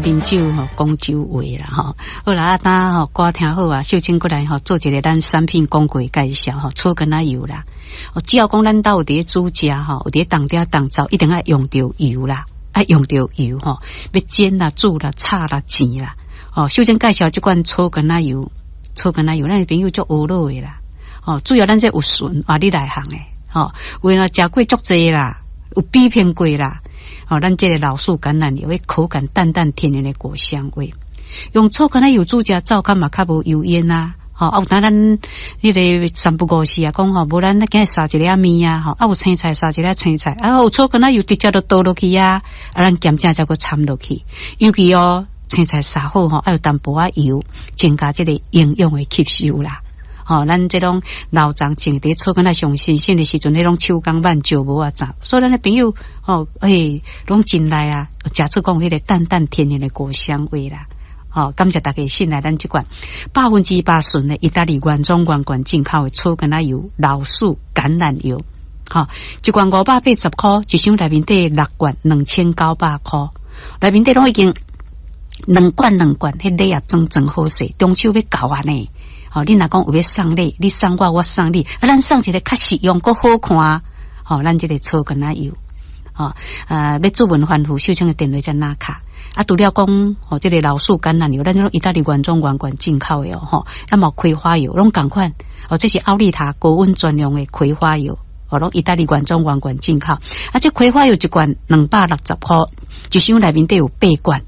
啉酒吼，讲酒话啦吼。好啦，当吼歌听好啊，秀清过来吼，做一个咱产品广告介绍吼，草根仔油啦。只要讲咱兜有伫煮食吼，有伫当掉当灶，一定要用到油啦，要用到油吼，要煎啦、煮啦、炒啦、煎啦。哦，秀清介绍这款草根仔油，草根仔油，咱的朋友足学老的啦。哦，主要咱这有顺啊，你来行诶。哦，为了食过足济啦，有比拼过啦。哦，咱这个老树橄榄油，会口感淡淡甜甜的果香味。用草根仔油煮食，灶间嘛较无油烟啊。哦，当然，迄个三不五时啊，讲吼，无咱今日杀一粒面啊，吼，有青菜杀一粒青菜，有草根仔油直接就倒落去啊，咱咸正才个掺落去。尤其青菜杀好吼，有淡薄油，增加这个营养的吸收啦。咱这种老长种伫草根仔上新鲜的时阵，迄种手工慢就无啊杂，所以咱的朋友拢进来啊，食出讲迄个淡淡甜甜的果香味啦。感谢大家信赖咱这款100%纯的意大利原装原罐进口的草根仔油老树橄榄油。一罐580块，一箱内面底6罐2900块，内面底拢已经2罐，迄礼盒装好势，中秋要到啊呢。你若讲有要送礼，你送我，我送你，咱送一个较实用、够好看。咱这个草根仔油，要做文番户秀清的电话在哪卡？除了讲这个老树橄榄油，咱这种意大利原装原罐进口的要么葵花油，拢同款。这是奥利塔高温专用的葵花油，拢意大利原装原罐进口。这葵花油一罐260块，一箱内面底有8罐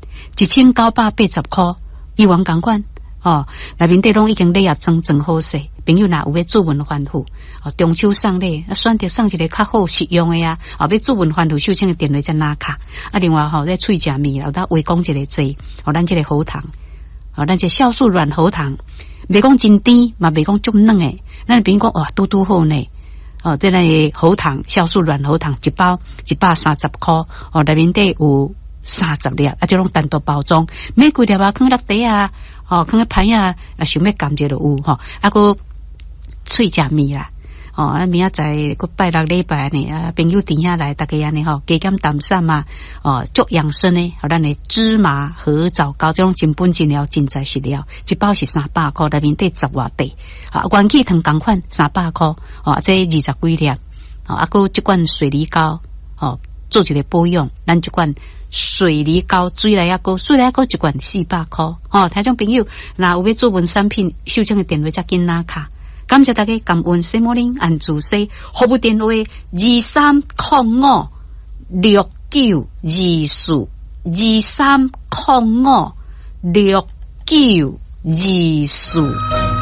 ，1980块，一碗同款。内面底拢已经礼盒装好势，朋友若有要做文番户，中秋送礼，选择送一个较好实用的啊，要做文番户秀清的电话在哪卡？另外在喙食面，咱话讲一个字，咱这个喉糖，咱这酵素软喉糖，袂讲真甜，嘛袂讲足软诶，咱朋友讲哇，拄好呢。这个喉糖酵素软喉糖一包130块，内面底有30粒，这种单独包装，每几粒啊，放落底啊。放喺盘啊，想要感觉就有个脆食面啦，明仔载个拜6礼拜呢，朋友点下来，大家安尼加减淡散啊，足养生呢，咱的芝麻和枣糕这种真本真料真材实料，一包是300块，内面底10外底，元气糖同款300块，这20几粒，个这罐水梨膏，做一个保养，咱这罐。水梨膏水来膏一罐400块，听众朋友，若有要做文产品，秀清的电话才紧拿卡。感谢大家感恩西摩林安主西服务电话23056924，23056924。